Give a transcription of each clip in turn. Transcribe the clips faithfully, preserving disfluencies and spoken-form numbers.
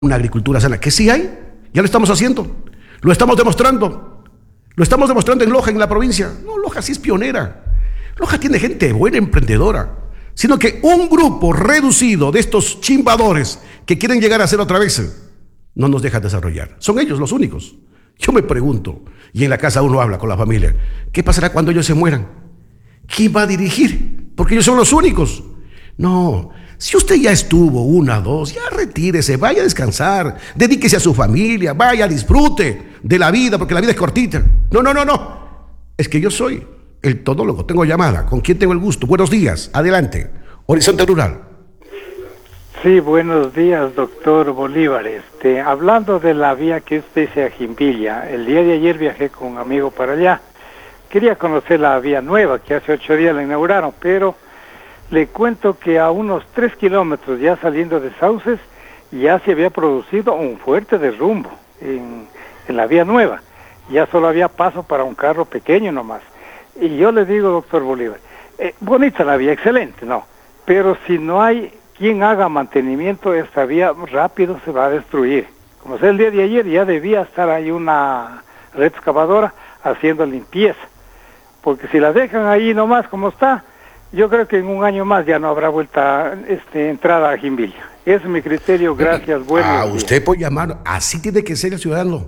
una agricultura sana, que sí hay, ya lo estamos haciendo, lo estamos demostrando, lo estamos demostrando en Loja, en la provincia. No, Loja sí es pionera, Loja tiene gente buena, emprendedora, sino que un grupo reducido de estos chimbadores que quieren llegar a ser otra vez, no nos dejan desarrollar, son ellos los únicos. Yo me pregunto, y en la casa uno habla con la familia, ¿qué pasará cuando ellos se mueran? ¿Quién va a dirigir? Porque ellos son los únicos. No, si usted ya estuvo una, dos, ya retírese, vaya a descansar, dedíquese a su familia, vaya, disfrute de la vida, porque la vida es cortita. No, no, no, no. Es que yo soy el todólogo, tengo llamada. ¿Con quién tengo el gusto? Buenos días, adelante. Horizonte Rural. Sí, buenos días, doctor Bolívar. Este, hablando de la vía que usted dice a Jimbilla, el día de ayer viajé con un amigo para allá. Quería conocer la vía nueva, que hace ocho días la inauguraron, pero le cuento que a unos tres kilómetros ya saliendo de Sauces ya se había producido un fuerte derrumbo en, en la vía nueva. Ya solo había paso para un carro pequeño nomás. Y yo le digo, doctor Bolívar, eh, bonita la vía, excelente, ¿no? Pero si no hay quien haga mantenimiento, esta vía rápido se va a destruir. Como sea el día de ayer, ya debía estar ahí una red excavadora haciendo limpieza. Porque si la dejan ahí nomás como está, yo creo que en un año más ya no habrá vuelta este, entrada a Jimbilla. Ese es mi criterio, gracias, buenos Ah, días. usted puede llamar, así tiene que ser el ciudadano.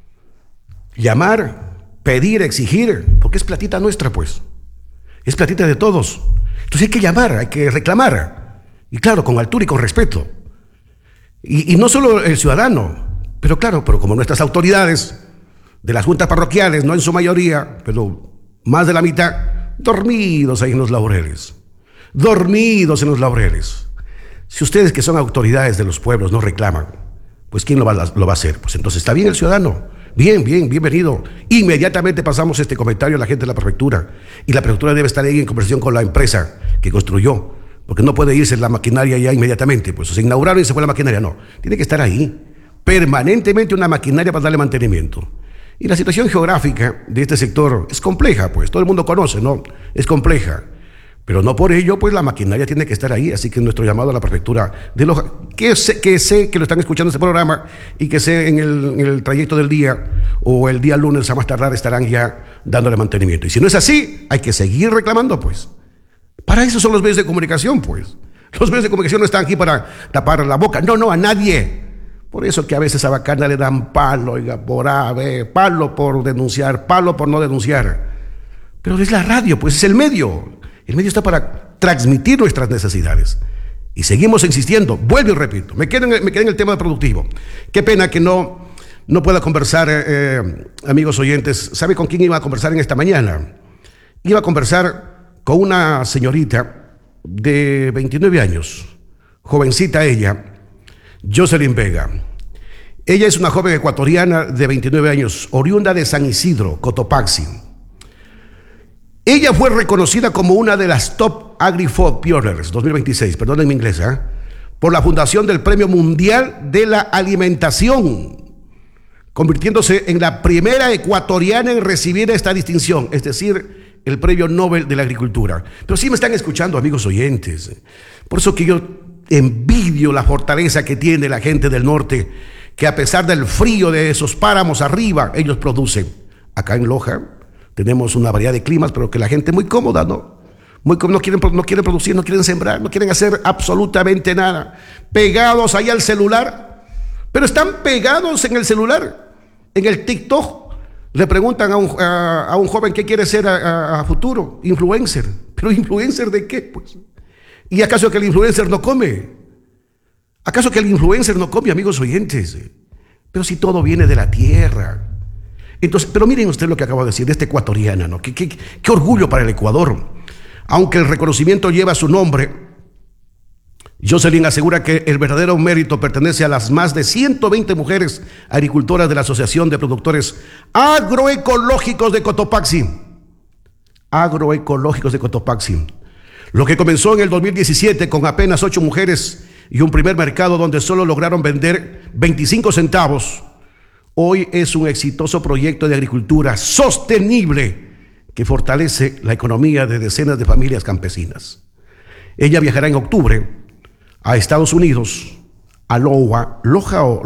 Llamar, pedir, exigir, porque es platita nuestra, pues. Es platita de todos. Entonces hay que llamar, hay que reclamar. Y claro, con altura y con respeto. Y, y no solo el ciudadano, pero claro, pero como nuestras autoridades de las juntas parroquiales, no en su mayoría, pero más de la mitad, dormidos ahí en los laureles, dormidos en los laureles. Si ustedes que son autoridades de los pueblos no reclaman, pues ¿quién lo va, lo va a hacer? Pues entonces está bien el ciudadano, bien, bien, bienvenido. Inmediatamente pasamos este comentario a la gente de la prefectura, y la prefectura debe estar ahí en conversación con la empresa que construyó, porque no puede irse la maquinaria ya inmediatamente, pues se inauguraron y se fue la maquinaria, no, tiene que estar ahí, permanentemente una maquinaria para darle mantenimiento. Y la situación geográfica de este sector es compleja, pues, todo el mundo conoce, ¿no? Es compleja, pero no por ello, pues, la maquinaria tiene que estar ahí, así que nuestro llamado a la prefectura de Loja, que sé que, sé que lo están escuchando este programa y que sé en el, en el trayecto del día o el día lunes a más tardar estarán ya dándole mantenimiento. Y si no es así, hay que seguir reclamando, pues. Para eso son los medios de comunicación, pues. Los medios de comunicación no están aquí para tapar la boca, no, no, a nadie. Por eso que a veces a Bacana le dan palo, oiga, por ave, palo por denunciar, palo por no denunciar. Pero es la radio, pues es el medio. El medio está para transmitir nuestras necesidades. Y seguimos insistiendo, vuelvo y repito, me quedé en el, me quedé en el tema de productivo. Qué pena que no, no pueda conversar, eh, amigos oyentes. ¿Sabe con quién iba a conversar en esta mañana? Iba a conversar con una señorita de veintinueve años, jovencita ella, Jocelyn Vega. Ella es una joven ecuatoriana de veintinueve años, oriunda de San Isidro, Cotopaxi. Ella fue reconocida como una de las Top Agri-Food Pioneers dos mil veintiséis, perdonen mi inglés, ¿eh? por la Fundación del Premio Mundial de la Alimentación, convirtiéndose en la primera ecuatoriana en recibir esta distinción, es decir, el Premio Nobel de la Agricultura. Pero sí me están escuchando, amigos oyentes. Por eso que yo envidio la fortaleza que tiene la gente del norte, que a pesar del frío de esos páramos arriba, ellos producen. Acá en Loja tenemos una variedad de climas, pero que la gente es muy cómoda, ¿no? Muy, no, quieren, no quieren producir, no quieren sembrar, no quieren hacer absolutamente nada. Pegados ahí al celular, pero están pegados en el celular, en el TikTok. Le preguntan a un, a, a un joven qué quiere ser a, a, a futuro, influencer. ¿Pero influencer de qué, pues? ¿Y acaso que el influencer no come? ¿Acaso que el influencer no come, amigos oyentes? Pero si todo viene de la tierra. Entonces, pero miren usted lo que acabo de decir de esta ecuatoriana, ¿no? Qué, qué, qué orgullo para el Ecuador. Aunque el reconocimiento lleva su nombre, Jocelyn asegura que el verdadero mérito pertenece a las más de ciento veinte mujeres agricultoras de la Asociación de Productores Agroecológicos de Cotopaxi. Agroecológicos de Cotopaxi. Lo que comenzó en el dos mil diecisiete con apenas ocho mujeres y un primer mercado donde solo lograron vender veinticinco centavos, hoy es un exitoso proyecto de agricultura sostenible que fortalece la economía de decenas de familias campesinas. Ella viajará en octubre a Estados Unidos Aloha, Loja o